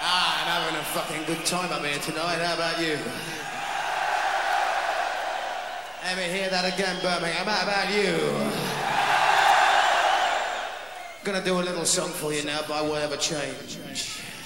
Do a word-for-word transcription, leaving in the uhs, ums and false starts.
Ah, I'm having a fucking good time up here tonight. How about you? Let me hear that again, Birmingham. How about you? Gonna do a little song for you now by way of a change.